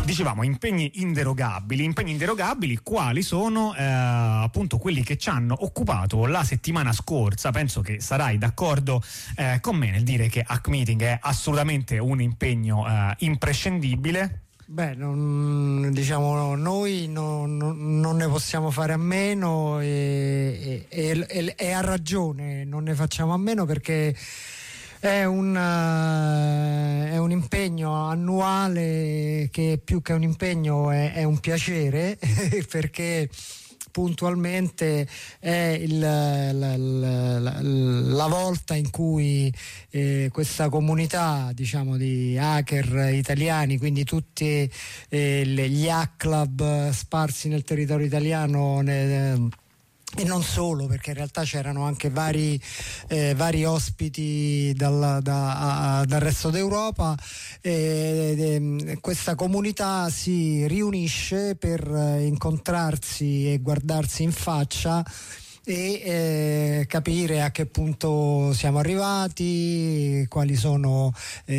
dicevamo impegni inderogabili, quali sono appunto quelli che ci hanno occupato la settimana scorsa. Penso che sarai d'accordo con me nel dire che Hack Meeting è assolutamente un impegno imprescindibile. Beh, diciamo, noi non ne possiamo fare a meno e ha ragione, non ne facciamo a meno perché è un impegno annuale che più che un impegno è un piacere perché puntualmente è la volta in cui questa comunità, diciamo, di hacker italiani, quindi tutti gli hack club sparsi nel territorio italiano e non solo, perché in realtà c'erano anche vari ospiti dal resto d'Europa. Questa comunità si riunisce per incontrarsi e guardarsi in faccia e capire a che punto siamo arrivati, quali sono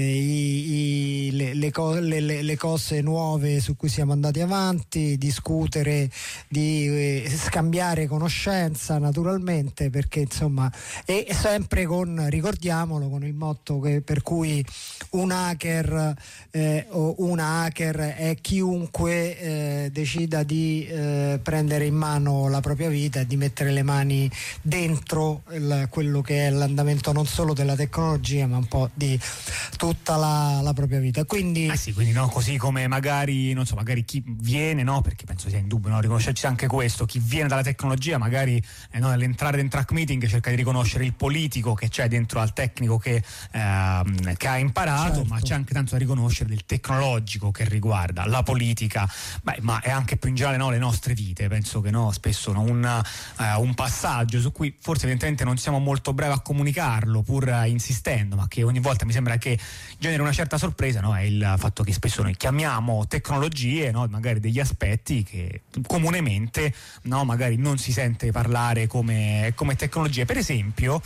le cose nuove su cui siamo andati avanti, discutere, di scambiare conoscenza naturalmente, perché insomma è sempre ricordiamolo, con il motto per cui un hacker o una hacker è chiunque decida di prendere in mano la propria vita e di mettere le mani dentro quello che è l'andamento non solo della tecnologia ma un po' di tutta la propria vita. Quindi quindi no, così come magari non so, magari chi viene, no, perché penso sia in dubbio, no, riconoscerci anche questo, chi viene dalla tecnologia magari nell'entrare dentro Hack Meeting cerca di riconoscere il politico che c'è dentro al tecnico che ha imparato, certo. Ma c'è anche tanto da riconoscere del tecnologico che riguarda la politica, ma è anche più in generale, no, le nostre vite. Penso che spesso un passaggio su cui forse evidentemente non siamo molto bravi a comunicarlo pur insistendo, ma che ogni volta mi sembra che genera una certa sorpresa, no? È il fatto che spesso noi chiamiamo tecnologie, no? Magari degli aspetti che comunemente, no, magari non si sente parlare come tecnologie. Per esempio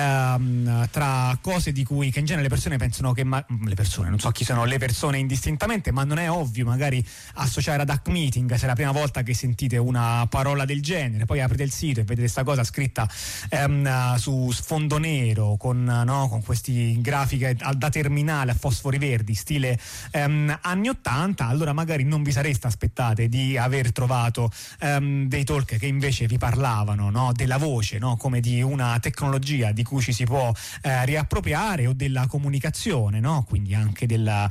tra cose di cui che in genere le persone pensano che le persone, non so chi sono le persone indistintamente, ma non è ovvio magari associare ad Hack Meeting se è la prima volta che sentite una parola del genere, poi aprite il sito e vedete questa cosa scritta su sfondo nero con questi grafiche da terminale a fosfori verdi stile anni 80, allora magari non vi sareste aspettate di aver trovato dei talk che invece vi parlavano, no, della voce, no, come di una tecnologia di cui ci si può riappropriare, o della comunicazione, no, quindi anche della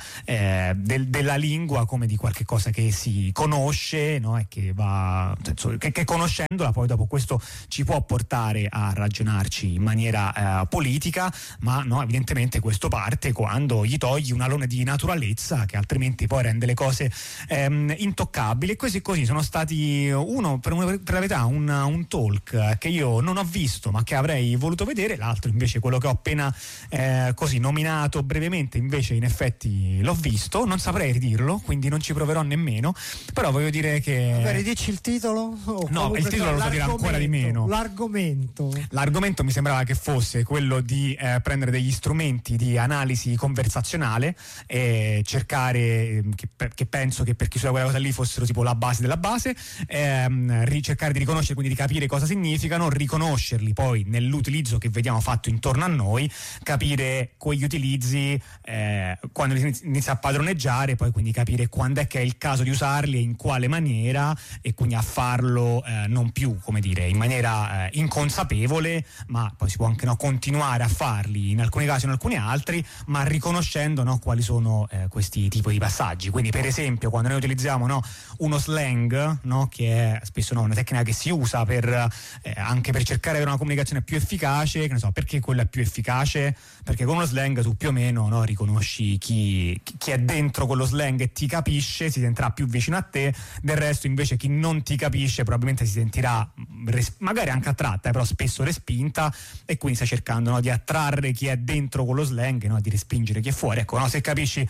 lingua come di qualche cosa che si conosce, no, e che va, che conoscendola poi dopo questo ci può portare a ragionarci in maniera politica, ma no, evidentemente questo parte quando gli togli un alone di naturalezza che altrimenti poi rende le cose intoccabili. E così sono stati per la verità un talk che io non ho visto ma che avrei voluto vedere, l'altro invece quello che ho appena così nominato brevemente invece in effetti l'ho visto, non saprei ridirlo quindi non ci proverò nemmeno, però voglio dire che magari dici il titolo? No, il titolo lo so dire ancora di meno. L'argomento mi sembrava che fosse quello di prendere degli strumenti di analisi conversazionale e cercare, che penso che per chi suona quella cosa lì fossero tipo la base della base, cercare di riconoscere, quindi di capire cosa significano, riconoscerli poi nell'utilizzo che vediamo fatto intorno a noi, capire quegli utilizzi quando li inizia a padroneggiare, poi quindi capire quando è che è il caso di usarli e in quale maniera, e quindi a farlo non più, come dire, in maniera inconsapevole, ma poi si può anche continuare a farli in alcuni casi o in alcuni altri, ma riconoscendo quali sono questi tipi di passaggi. Quindi per esempio quando noi utilizziamo uno slang, che è spesso una tecnica che si usa per anche per cercare di avere una comunicazione più efficace, che ne so, perché quello è più efficace? Perché con uno slang tu più o meno riconosci chi è dentro quello slang e ti capisce, si sentirà più vicino a te, del resto invece chi non ti capisce probabilmente si sentirà magari anche attratta, però spesso respinta, e quindi stai cercando di attrarre chi è dentro quello slang, di respingere chi è fuori. Ecco, se capisci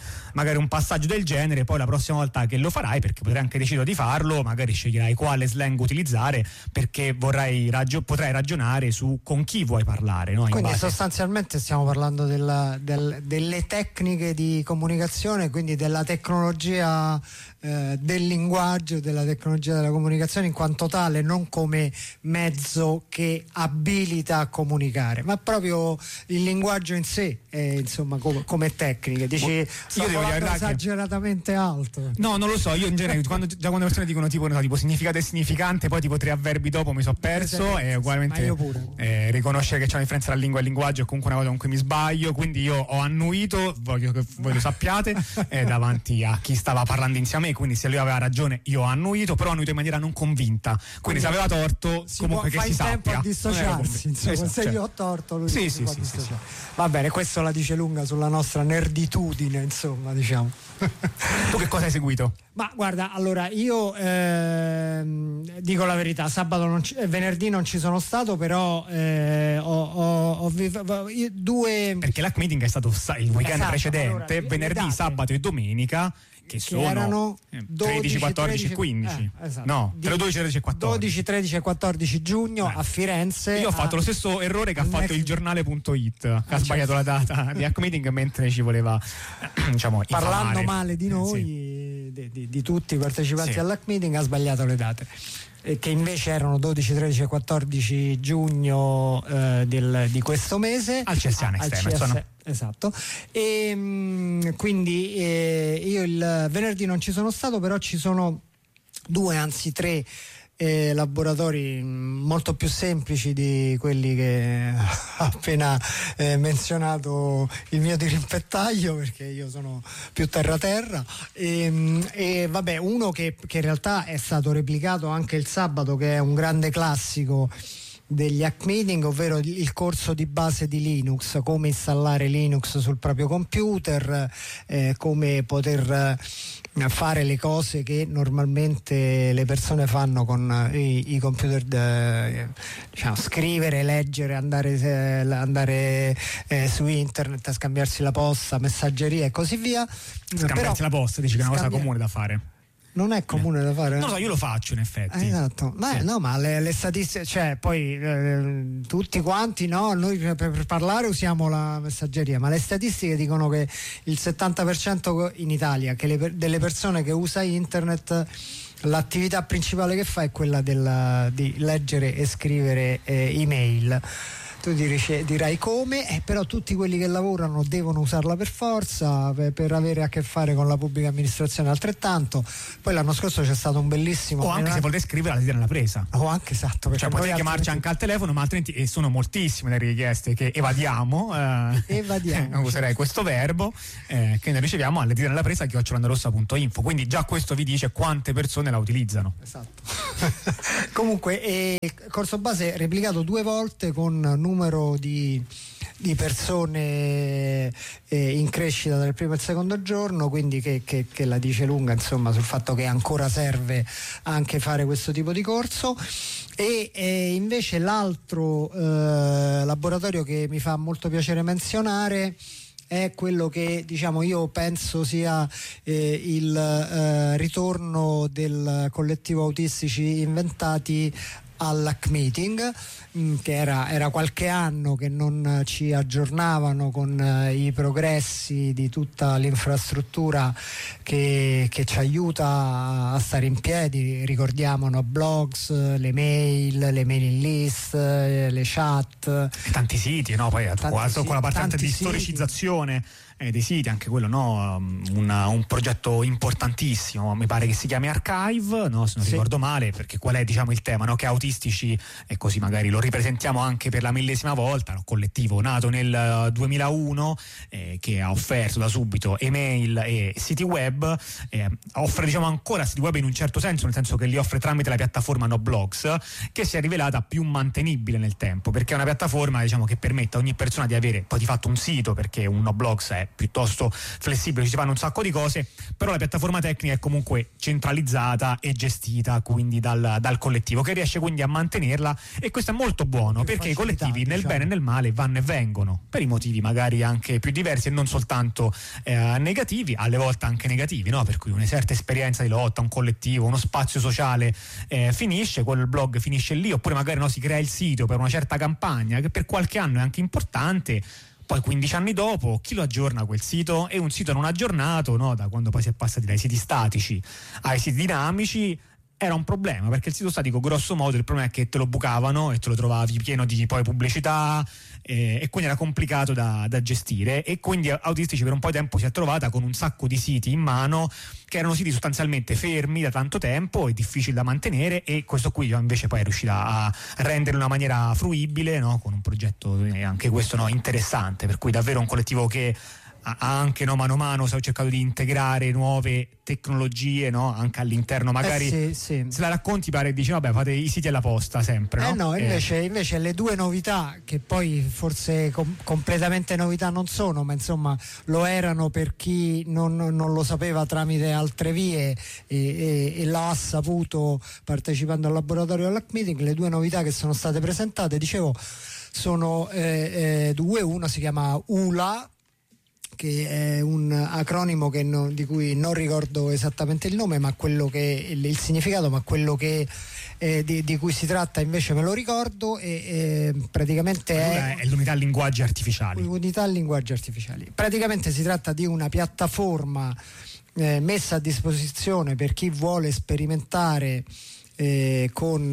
magari un passaggio del genere, poi la prossima volta che lo farai, perché potrai anche decidere di farlo, magari sceglierai quale slang utilizzare, perché potrai ragionare su con chi vuoi parlare, no? Quindi sostanzialmente stiamo parlando delle tecniche di comunicazione, quindi della tecnologia del linguaggio, della tecnologia della comunicazione in quanto tale, non come mezzo che abilita a comunicare, ma proprio il linguaggio in sé, insomma, come tecniche. Dici, sto parlando esageratamente alto. No, non lo so, io in genere quando le persone dicono tipo significato e significante, poi tipo 3 avverbi dopo mi so perso, e ugualmente riconoscere che c'è una differenza tra lingua e linguaggio è comunque una cosa con cui mi sbaglio, quindi io ho annuito, voglio che voi lo sappiate, davanti a chi stava parlando insieme a me, quindi se lui aveva ragione io ho annuito, però ho annuito in maniera non convinta, quindi se aveva torto comunque che si sappia. Tempo a dissociarsi, insomma, se io ho torto lui sì. Va bene, questo la dice lunga sulla nostra nerditudine, insomma, diciamo. Tu che cosa hai seguito? Ma guarda, allora io dico la verità, venerdì non ci sono stato, però ho due, perché l'hack meeting è stato il weekend precedente, allora, venerdì, sabato e domenica, che sono 13, 14 e 15. Esatto. No, tra 12, 13 e 14. 12, 13 e 14 giugno a Firenze. Io ho fatto lo stesso errore che ha fatto il giornale.it, che ha sbagliato la data di hack meeting mentre ci voleva, diciamo, parlando male di noi, di tutti i partecipanti all'hack meeting, ha sbagliato le date, che invece erano 12, 13 e 14 giugno di questo mese al CSA Next Emerson. Esatto, e quindi io il venerdì non ci sono stato, però ci sono 2, anzi 3 laboratori molto più semplici di quelli che ha appena menzionato il mio dirimpettaio, perché io sono più terra e vabbè, uno che in realtà è stato replicato anche il sabato, che è un grande classico degli hack meeting, ovvero il corso di base di Linux, come installare Linux sul proprio computer, come poter fare le cose che normalmente le persone fanno con i computer, diciamo, scrivere, leggere, andare su internet a scambiarsi la posta, messaggeria e così via. Scambiarsi la posta, dici che è una cosa comune da fare. Non è comune da fare? Non lo so, io lo faccio in effetti. Esatto, no, ma le statistiche, cioè poi tutti quanti, no, noi per parlare usiamo la messaggeria, ma le statistiche dicono che il 70% in Italia delle persone che usa internet, l'attività principale che fa è quella di leggere e scrivere email. Tu dirai come, però tutti quelli che lavorano devono usarla per forza, per avere a che fare con la pubblica amministrazione altrettanto. Poi l'anno scorso c'è stato un bellissimo, o anche se volete scrivere la lettera nella presa, o anche, esatto, cioè potete chiamarci anche al telefono, ma altrimenti, e sono moltissime le richieste che evadiamo, userei questo verbo, che ne riceviamo alle lettera nella presa @landarossa.info, quindi già questo vi dice quante persone la utilizzano. Esatto. Comunque corso base replicato 2 volte, con numero di persone in crescita dal primo e il secondo giorno, quindi che la dice lunga, insomma, sul fatto che ancora serve anche fare questo tipo di corso. E invece l'altro laboratorio che mi fa molto piacere menzionare è quello che, diciamo, io penso sia il ritorno del collettivo Autistici Inventati all'hack meeting, che era qualche anno che non ci aggiornavano con i progressi di tutta l'infrastruttura che ci aiuta a stare in piedi. Ricordiamo, no, blogs, le mailing list, le chat, tanti siti, no? Poi con la parte di storicizzazione dei siti, anche quello, no? Un progetto importantissimo, mi pare che si chiami Archive, no? Se non ricordo male, perché qual è, diciamo, il tema, no? Che Autistici, e così magari lo ripresentiamo anche per la 1000ª volta, un collettivo nato nel 2001 che ha offerto da subito email e siti web, offre, diciamo, ancora siti web in un certo senso, nel senso che li offre tramite la piattaforma Noblogs, che si è rivelata più mantenibile nel tempo, perché è una piattaforma, diciamo, che permette a ogni persona di avere poi di fatto un sito, perché un Noblogs è piuttosto flessibile, ci si fanno un sacco di cose, però la piattaforma tecnica è comunque centralizzata e gestita quindi dal collettivo, che riesce quindi a mantenerla, e questo è molto buono perché i collettivi nel bene e nel male vanno e vengono per i motivi magari anche più diversi e non soltanto negativi, alle volte anche negativi, no? Per cui una certa esperienza di lotta, un collettivo, uno spazio sociale finisce, quel blog finisce lì, oppure magari si crea il sito per una certa campagna che per qualche anno è anche importante. Poi 15 anni dopo chi lo aggiorna quel sito? E un sito non aggiornato, no? Da quando poi si è passati dai siti statici ai siti dinamici, era un problema, perché il sito statico grosso modo il problema è che te lo bucavano e te lo trovavi pieno di poi pubblicità, e quindi era complicato da gestire, e quindi Autistici per un po' di tempo si è trovata con un sacco di siti in mano che erano siti sostanzialmente fermi da tanto tempo e difficili da mantenere, e questo qui invece poi è riuscita a rendere in una maniera fruibile, no? Con un progetto anche questo, no? Interessante, per cui davvero un collettivo che anche mano a mano ho cercato di integrare nuove tecnologie, no? Anche all'interno magari sì. Se la racconti pare dici vabbè, fate i siti alla posta sempre, no? Invece le due novità, che poi forse completamente novità non sono, ma insomma lo erano per chi non lo sapeva tramite altre vie e l'ha saputo partecipando al laboratorio dell'Hack Meeting. Le due novità che sono state presentate, dicevo, sono due. Una si chiama ULA, che è un acronimo di cui non ricordo esattamente il nome, ma quello che il significato, ma quello che di cui si tratta invece me lo ricordo, e praticamente è l'unità linguaggi artificiali. Praticamente si tratta di una piattaforma messa a disposizione per chi vuole sperimentare con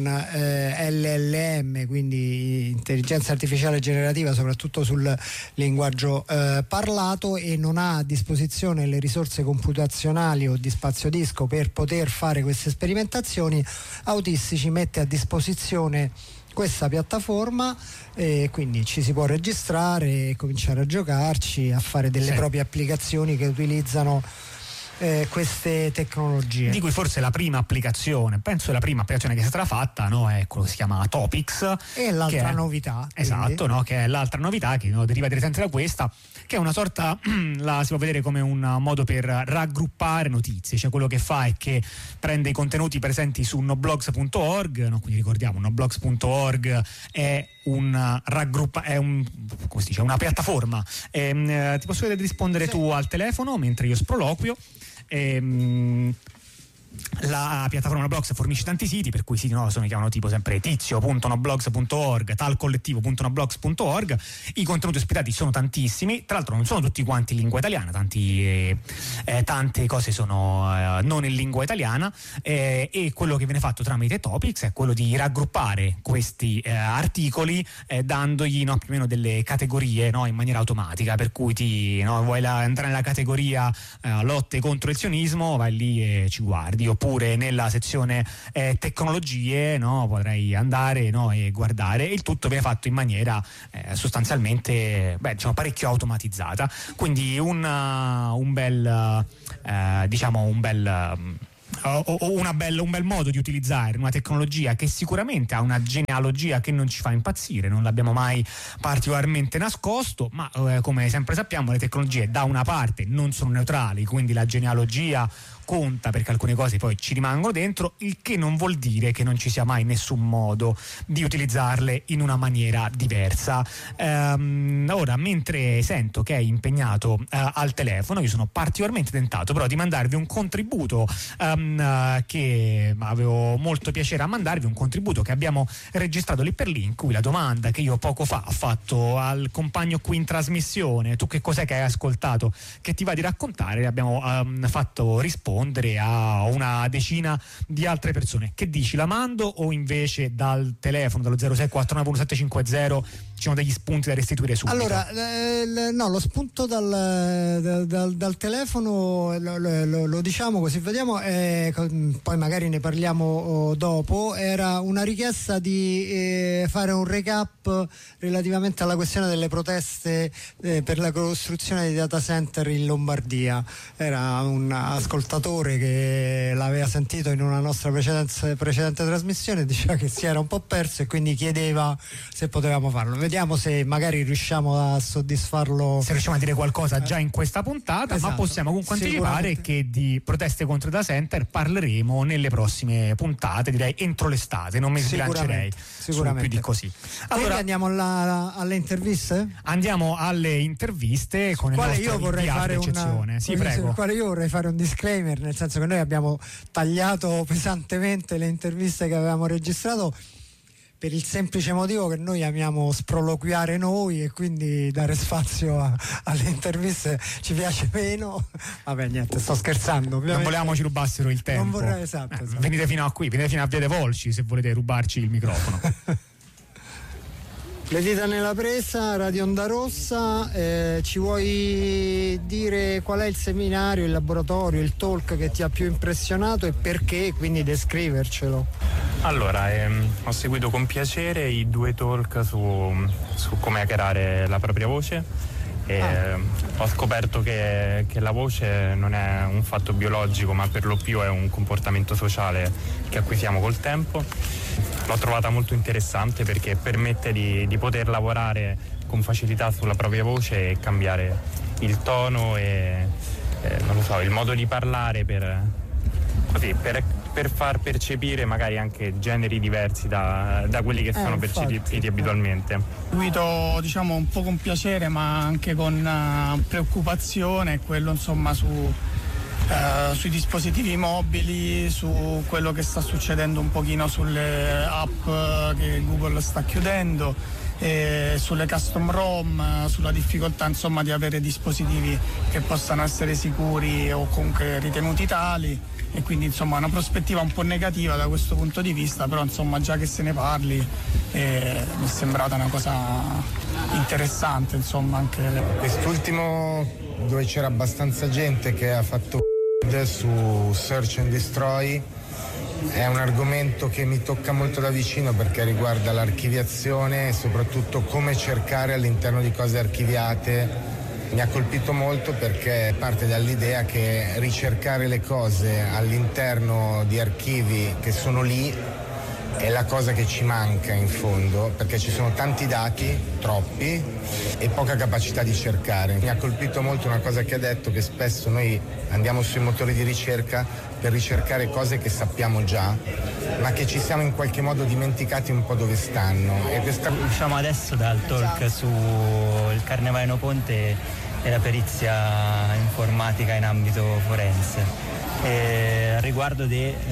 LLM, quindi intelligenza artificiale generativa, soprattutto sul linguaggio parlato, e non ha a disposizione le risorse computazionali o di spazio disco per poter fare queste sperimentazioni. Autistici mette a disposizione questa piattaforma, quindi ci si può registrare e cominciare a giocarci, a fare delle proprie applicazioni che utilizzano queste tecnologie, di cui forse la prima applicazione, penso la prima applicazione che è stata fatta, no, è quello che si chiama Topics, e l'altra novità, esatto, no, che è l'altra novità che deriva direttamente da questa, che è una sorta la si può vedere come un modo per raggruppare notizie, cioè quello che fa è che prende i contenuti presenti su noblogs.org, no, quindi ricordiamo noblogs.org è una piattaforma, ti posso vedere di rispondere tu al telefono mentre io sproloquio. La piattaforma Noblogs fornisce tanti siti, per cui i siti si chiamano tipo sempre tizio.noblogs.org, talcollettivo.noblogs.org. I contenuti ospitati sono tantissimi, tra l'altro non sono tutti quanti in lingua italiana, tante cose sono non in lingua italiana, e quello che viene fatto tramite Topics è quello di raggruppare questi articoli, dandogli più o meno delle categorie, in maniera automatica, per cui vuoi entrare nella categoria lotte contro il sionismo, vai lì e ci guardi, oppure nella sezione tecnologie, potrai andare e guardare. Il tutto viene fatto in maniera sostanzialmente parecchio automatizzata, quindi un bel modo di utilizzare una tecnologia che sicuramente ha una genealogia che non ci fa impazzire, non l'abbiamo mai particolarmente nascosto, ma come sempre sappiamo le tecnologie da una parte non sono neutrali, quindi la genealogia conta perché alcune cose poi ci rimangono dentro, il che non vuol dire che non ci sia mai nessun modo di utilizzarle in una maniera diversa. Ora, mentre sento che è impegnato al telefono, io sono particolarmente tentato però di mandarvi un contributo che avevo molto piacere a mandarvi, un contributo che abbiamo registrato lì per lì, in cui la domanda che io poco fa ho fatto al compagno qui in trasmissione, tu che cos'è che hai ascoltato che ti va di raccontare, abbiamo fatto rispondere a una decina di altre persone. Che dici, la mando o invece dal telefono dallo 06491750 ci sono degli spunti da restituire subito? Allora, no, lo spunto dal telefono lo diciamo così vediamo, poi magari ne parliamo dopo. Era una richiesta di fare un recap relativamente alla questione delle proteste per la costruzione di data center in Lombardia. Era un ascoltatore che l'aveva sentito in una nostra precedente trasmissione, diceva che si era un po' perso e quindi chiedeva se potevamo farlo. vediamo se magari riusciamo a soddisfarlo, se riusciamo a dire qualcosa già in questa puntata. Esatto. Ma possiamo comunque anticipare che di proteste contro i data center parleremo nelle prossime puntate, direi entro l'estate, non mi sbilancerei più di così. Allora andiamo alle interviste? Andiamo alle interviste con il nostro io vorrei fare io vorrei fare un disclaimer, nel senso che noi abbiamo tagliato pesantemente le interviste che avevamo registrato per il semplice motivo che noi amiamo sproloquiare noi e quindi dare spazio alle interviste ci piace meno. Vabbè, niente, sto scherzando. Ovviamente. Non volevamo ci rubassero il tempo. Non vorrei, esatto. Venite fino a qui, venite fino a Via dei Volsci se volete rubarci il microfono. Le dita nella presa, Radio Onda Rossa, ci vuoi dire qual è il seminario, il laboratorio, il talk che ti ha più impressionato e perché, quindi descrivercelo? Allora, ho seguito con piacere i 2 talk su come hackerare la propria voce. Ho scoperto che la voce non è un fatto biologico, ma per lo più è un comportamento sociale che acquisiamo col tempo. L'ho trovata molto interessante perché permette di poter lavorare con facilità sulla propria voce e cambiare il tono e non lo so, il modo di parlare per far percepire magari anche generi diversi da quelli che sono percepiti abitualmente. Seguito un po' con piacere ma anche con preoccupazione quello sui dispositivi mobili, su quello che sta succedendo un pochino sulle app che Google sta chiudendo, sulle custom ROM, sulla difficoltà di avere dispositivi che possano essere sicuri o comunque ritenuti tali, e quindi una prospettiva un po' negativa da questo punto di vista, però già che se ne parli mi è sembrata una cosa interessante anche. Quest'ultimo, dove c'era abbastanza gente che ha fatto su Search and Destroy, è un argomento che mi tocca molto da vicino perché riguarda l'archiviazione e soprattutto come cercare all'interno di cose archiviate. Mi ha colpito molto perché parte dall'idea che ricercare le cose all'interno di archivi che sono lì è la cosa che ci manca in fondo, perché ci sono tanti dati, troppi, e poca capacità di cercare. Mi ha colpito molto una cosa che ha detto, che spesso noi andiamo sui motori di ricerca per ricercare cose che sappiamo già, ma che ci siamo in qualche modo dimenticati un po' dove stanno. E Usciamo adesso dal talk sul Carnevale No Ponte e la perizia informatica in ambito forense. A riguardo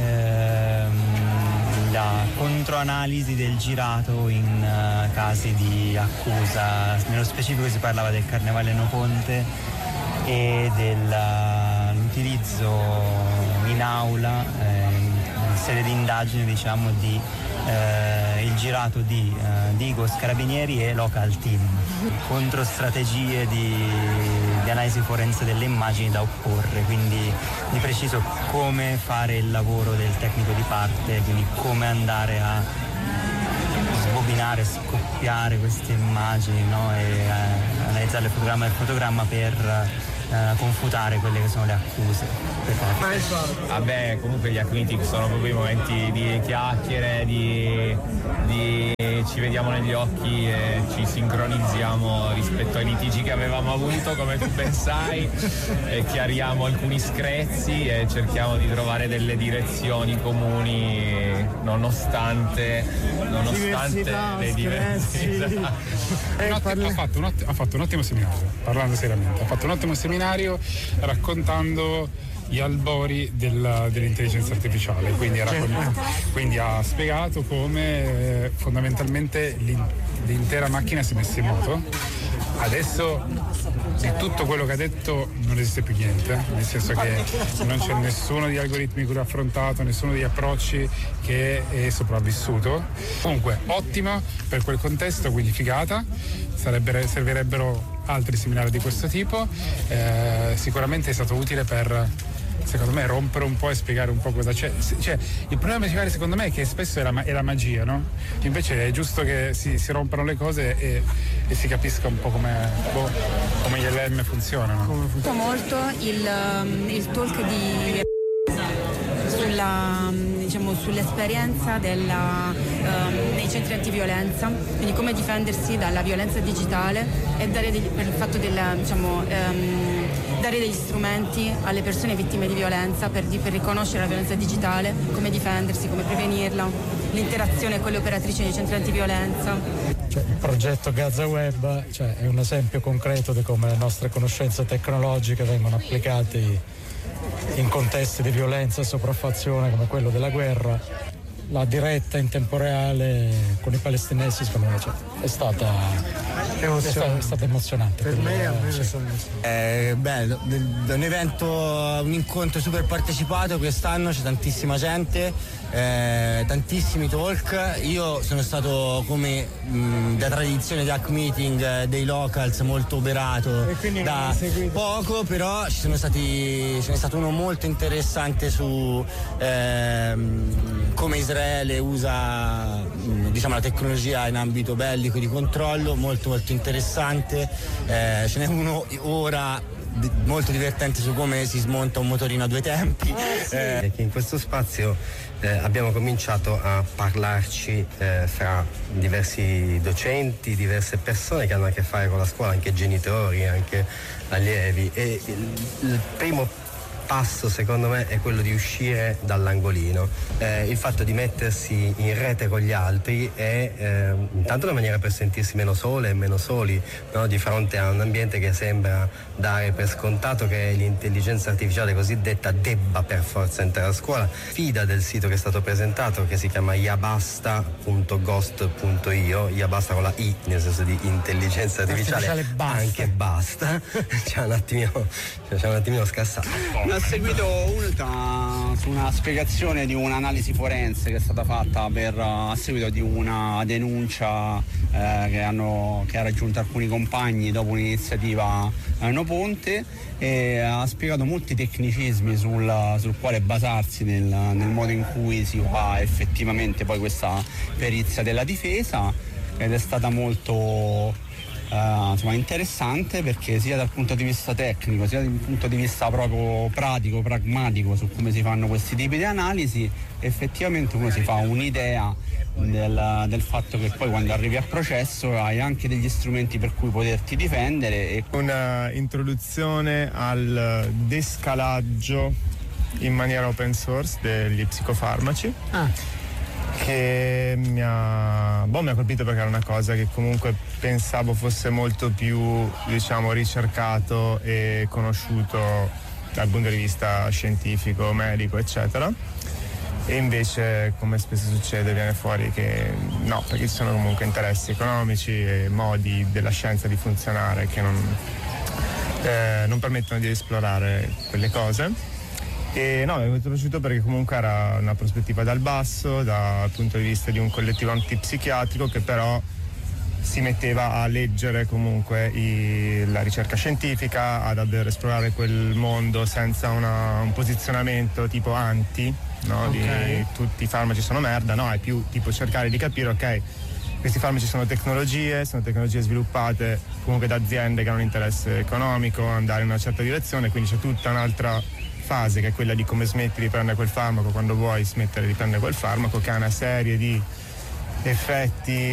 la controanalisi del girato in casi di accusa, nello specifico si parlava del Carnevale No Ponte e dell'utilizzo in aula in sede di indagine di il girato di Digos, Carabinieri e Local Team, controstrategie di analisi forense delle immagini da opporre, quindi di preciso come fare il lavoro del tecnico di parte, quindi come andare a sbobinare, scoppiare queste immagini, no? E analizzarle fotogramma per fotogramma per confutare quelle che sono le accuse. Vabbè, comunque gli Hackmeeting sono proprio i momenti di chiacchiere, di ci vediamo negli occhi e ci sincronizziamo rispetto ai litigi che avevamo avuto, come tu ben sai, e chiariamo alcuni screzi e cerchiamo di trovare delle direzioni comuni nonostante le diversità. Ha fatto un ottimo seminario, parlando seriamente, ha fatto un ottimo seminario raccontando gli albori dell'intelligenza artificiale, quindi ha spiegato come fondamentalmente l'intera macchina si è messa in moto. Adesso di tutto quello che ha detto non esiste più niente, nel senso che non c'è nessuno degli algoritmi che l'ha affrontato, nessuno degli approcci che è sopravvissuto. Comunque ottima per quel contesto, quindi figata, servirebbero altri seminari di questo tipo. Sicuramente è stato utile per, secondo me, rompere un po' e spiegare un po' cosa c'è. Cioè, il problema principale secondo me è che spesso è la magia, no? Invece è giusto che si rompano le cose e si capisca un po' come gli LM funzionano. Mi piace molto il talk sulla sull'esperienza nei centri antiviolenza, quindi come difendersi dalla violenza digitale e dare degli strumenti alle persone vittime di violenza per riconoscere la violenza digitale, come difendersi, come prevenirla, l'interazione con le operatrici nei centri antiviolenza. Il progetto Gaza Web è un esempio concreto di come le nostre conoscenze tecnologiche vengono applicate in contesti di violenza e sopraffazione come quello della guerra. La diretta in tempo reale con i palestinesi secondo me è stata emozionante. Per me è bello, un evento, un incontro super partecipato quest'anno, c'è tantissima gente, tantissimi talk. Io sono stato come da tradizione di Hack Meeting dei locals molto operato da poco, però ce n'è stato uno molto interessante su come Israele usa la tecnologia in ambito bellico di controllo, molto molto interessante. Ce n'è uno ora molto divertente su come si smonta un motorino a due tempi. Che in questo spazio abbiamo cominciato a parlarci fra diversi docenti, diverse persone che hanno a che fare con la scuola, anche genitori, anche allievi, e il primo passo secondo me è quello di uscire dall'angolino, il fatto di mettersi in rete con gli altri è intanto una maniera per sentirsi meno sole e meno soli, no? Di fronte a un ambiente che sembra dare per scontato che l'intelligenza artificiale cosiddetta debba per forza entrare a scuola. Fida del sito che è stato presentato, che si chiama yabasta.ghost.io, yabasta con la i nel senso di intelligenza artificiale basta. Anche basta. c'è un attimino scassato. Ho seguito una spiegazione di un'analisi forense che è stata fatta a seguito di una denuncia che ha raggiunto alcuni compagni dopo un'iniziativa No Ponte, e ha spiegato molti tecnicismi sul quale basarsi nel modo in cui si fa effettivamente poi questa perizia della difesa, ed è stata molto interessante, perché sia dal punto di vista tecnico sia dal punto di vista proprio pratico, pragmatico, su come si fanno questi tipi di analisi, effettivamente uno si fa un'idea del fatto che poi quando arrivi a processo hai anche degli strumenti per cui poterti difendere. Una introduzione al descalaggio in maniera open source degli psicofarmaci. Che mi ha colpito, perché era una cosa che comunque pensavo fosse molto più ricercato e conosciuto dal punto di vista scientifico, medico, eccetera, e invece, come spesso succede, viene fuori che no, perché ci sono comunque interessi economici e modi della scienza di funzionare che non permettono di esplorare quelle cose. E no, mi è molto piaciuto perché comunque era una prospettiva dal basso, dal punto di vista di un collettivo antipsichiatrico che però si metteva a leggere comunque la ricerca scientifica, ad esplorare quel mondo senza un posizionamento tipo anti, no? Okay. Di tutti i farmaci sono merda, no, è più tipo cercare di capire, ok, questi farmaci sono tecnologie sviluppate comunque da aziende che hanno un interesse economico, andare in una certa direzione, quindi c'è tutta un'altra fase che è quella di come smetti di prendere quel farmaco quando vuoi smettere di prendere quel farmaco, che ha una serie di effetti